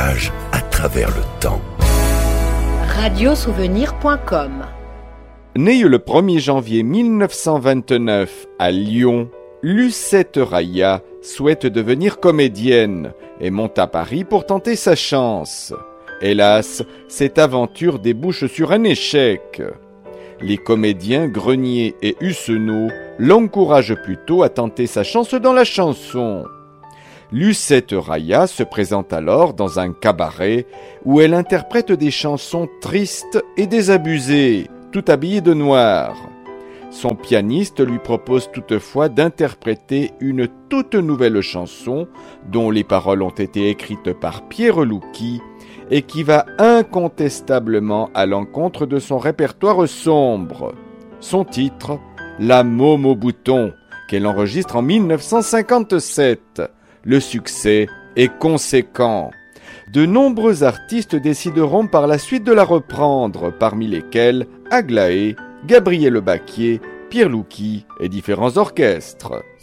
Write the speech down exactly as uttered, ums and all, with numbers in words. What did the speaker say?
voyage à travers le temps. radiosouvenir point com. Née le premier janvier mille neuf cent vingt-neuf à Lyon, Lucette Raya souhaite devenir comédienne et monte à Paris pour tenter sa chance. Hélas, cette aventure débouche sur un échec. Les comédiens Grenier et Hussenot l'encouragent plutôt à tenter sa chance dans la chanson. Lucette Raya se présente alors dans un cabaret où elle interprète des chansons tristes et désabusées, tout habillée de noir. Son pianiste lui propose toutefois d'interpréter une toute nouvelle chanson dont les paroles ont été écrites par Pierre Louki et qui va incontestablement à l'encontre de son répertoire sombre. Son titre, La Môme au bouton, qu'elle enregistre en mille neuf cent cinquante-sept. Le succès est conséquent. De nombreux artistes décideront par la suite de la reprendre, parmi lesquels Aglaé, Gabriel Bacquier, Pierre Louki et différents orchestres.